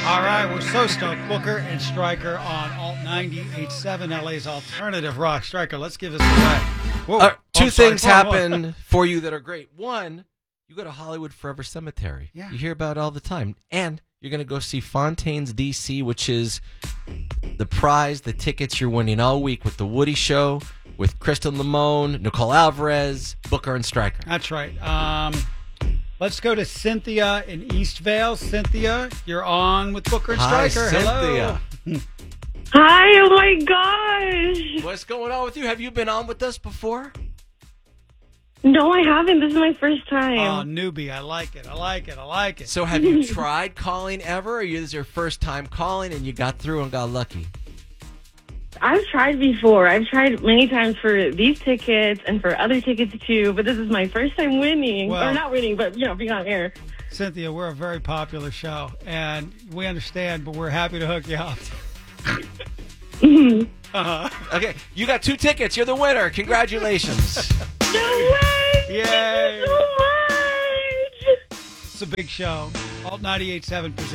All right, we're so stoked. Booker and Stryker on Alt 98.7, LA's alternative rock. Stryker, let's give this away. Whoa. Two things Whoa. happen for you that are great. One, you go to Hollywood Forever Cemetery. Yeah. You hear about it all the time. And you're going to go see Fontaines DC, which is the prize, the tickets you're winning all week with The Woody Show, with Kristen Limon, Nicole Alvarez, Booker, and Stryker. That's right. Let's go to Cynthia in Eastvale. Cynthia, you're on with Booker and Hi, Stryker. Cynthia. Hello. Hi, oh my gosh. What's going on with you? Have you been on with us before? No, I haven't. This is my first Oh, time. newbie. I like it. I like it. I like it. So have you tried calling ever, or is this your first time calling and you got through and got lucky? I've tried before. I've tried many times for these tickets and for other tickets too, but this is my first time winning. Well- or not winning, but, being on air. Cynthia, we're a very popular show, and we understand, but we're happy to hook you up. Okay, you got 2 tickets. You're the winner. Congratulations. No way! Yay! Thank you so much! It's a big show. Alt 98.7 presents